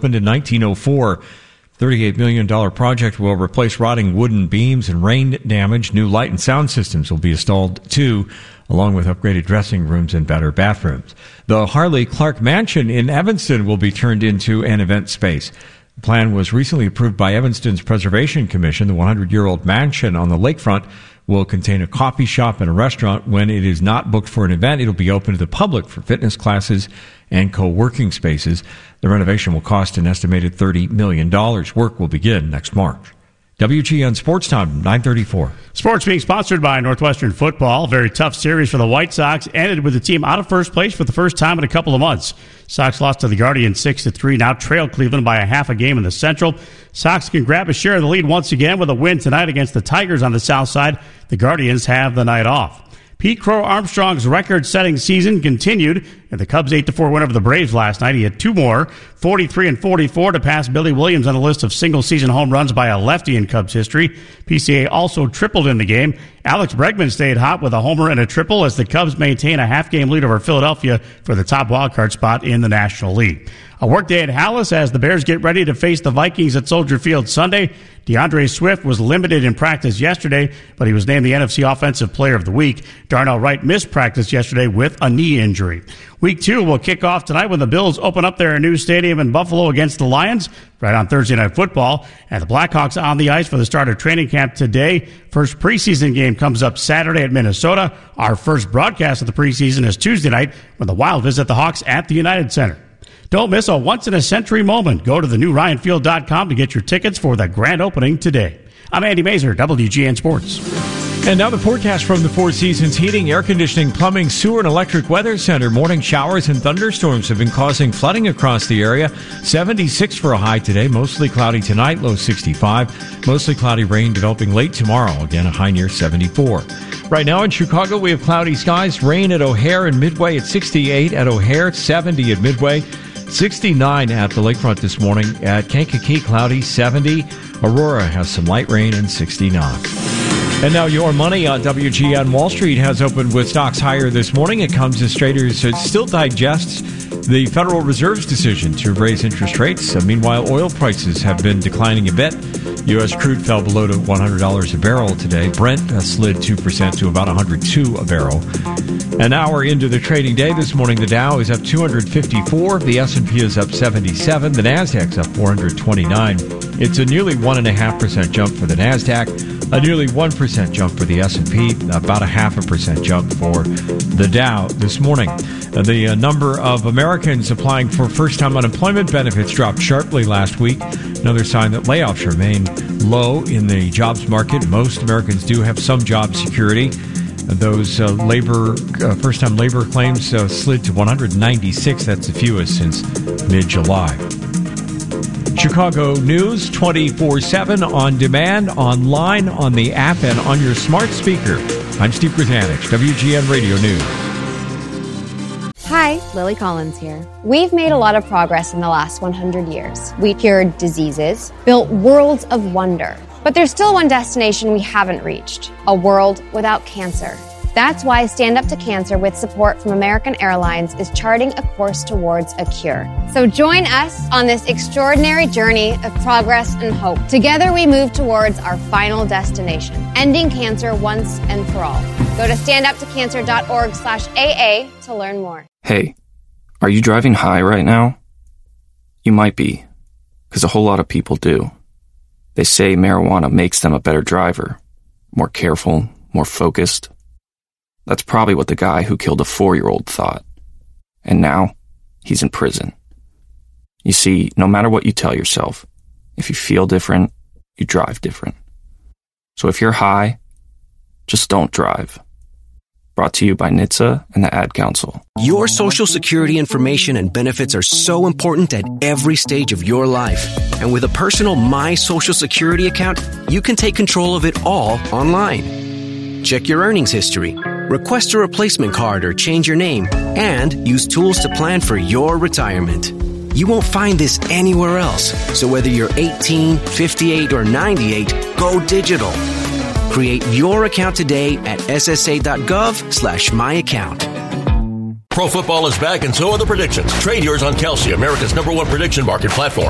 opened in 1904. $38 million project will replace rotting wooden beams and rain damage. New light and sound systems will be installed, too, along with upgraded dressing rooms and better bathrooms. The Harley Clark Mansion in Evanston will be turned into an event space. The plan was recently approved by Evanston's Preservation Commission. The 100-year-old mansion on the lakefront will contain a coffee shop and a restaurant. When it is not booked for an event, it'll be open to the public for fitness classes and co-working spaces. The renovation will cost an estimated $30 million. Work will begin next March. WGN Sports Time, 9:34. Sports being sponsored by Northwestern Football. Very tough series for the White Sox. Ended with the team out of first place for the first time in a couple of months. Sox lost to the Guardians 6-3. Now trail Cleveland by a half a game in the Central. Sox can grab a share of the lead once again with a win tonight against the Tigers on the South Side. The Guardians have the night off. Pete Crow Armstrong's record-setting season continued in the Cubs' 8-4 win over the Braves last night. He had two more, 43 and 44, to pass Billy Williams on the list of single-season home runs by a lefty in Cubs history. PCA also tripled in the game. Alex Bregman stayed hot with a homer and a triple as the Cubs maintain a half-game lead over Philadelphia for the top wildcard spot in the National League. A workday at Hallis as the Bears get ready to face the Vikings at Soldier Field Sunday. DeAndre Swift was limited in practice yesterday, but he was named the NFC Offensive Player of the Week. Darnell Wright missed practice yesterday with a knee injury. Week 2 will kick off tonight when the Bills open up their new stadium in Buffalo against the Lions, right on Thursday Night Football. And the Blackhawks on the ice for the start of training camp today. First preseason game comes up Saturday at Minnesota. Our first broadcast of the preseason is Tuesday night when the Wild visit the Hawks at the United Center. Don't miss a once-in-a-century moment. Go to thenewryanfield.com to get your tickets for the grand opening today. I'm Andy Mazer, WGN Sports. And now the forecast from the Four Seasons Heating, Air Conditioning, Plumbing, Sewer, and Electric Weather Center. Morning showers and thunderstorms have been causing flooding across the area. 76 for a high today, mostly cloudy tonight, low 65. Mostly cloudy rain developing late tomorrow, again a high near 74. Right now in Chicago, we have cloudy skies, rain at O'Hare and Midway at 68, at O'Hare 70 at Midway. 69 at the lakefront this morning. At Kankakee, cloudy, 70. Aurora has some light rain and 69. And now your money on WGN. Wall Street has opened with stocks higher this morning. It comes as traders still digests the Federal Reserve's decision to raise interest rates. Meanwhile, oil prices have been declining a bit. U.S. crude fell below to $100 a barrel today. Brent slid 2% to about $102 a barrel. An hour into the trading day this morning, the Dow is up 254. The S&P is up 77. The Nasdaq's up 429. It's a nearly 1.5% jump for the Nasdaq, a nearly 1% jump for the S&P, about a 0.5% jump for the Dow this morning. The number of Americans applying for first-time unemployment benefits dropped sharply last week. Another sign that layoffs remain low in the jobs market. Most Americans do have some job security. Those first-time labor claims slid to 196. That's the fewest since mid-July. Chicago News 24/7 on demand, online, on the app, and on your smart speaker. I'm Steve Grzanich, WGN Radio News. Hi, Lily Collins here. We've made a lot of progress in the last 100 years. We cured diseases, built worlds of wonder. But there's still one destination we haven't reached, a world without cancer. That's why Stand Up to Cancer, with support from American Airlines, is charting a course towards a cure. So join us on this extraordinary journey of progress and hope. Together we move towards our final destination, ending cancer once and for all. Go to standuptocancer.org/AA to learn more. Hey, are you driving high right now? You might be, because a whole lot of people do. They say marijuana makes them a better driver, more careful, more focused. That's probably what the guy who killed a 4-year-old thought. And now, he's in prison. You see, no matter what you tell yourself, if you feel different, you drive different. So if you're high, just don't drive. Brought to you by NHTSA and the Ad Council. Your Social Security information and benefits are so important at every stage of your life. And with a personal My Social Security account, you can take control of it all online. Check your earnings history, request a replacement card or change your name, and use tools to plan for your retirement. You won't find this anywhere else. So whether you're 18, 58, or 98, go digital. Create your account today at ssa.gov/myaccount. Pro football is back and so are the predictions. Trade yours on Kelsey, America's #1 prediction market platform.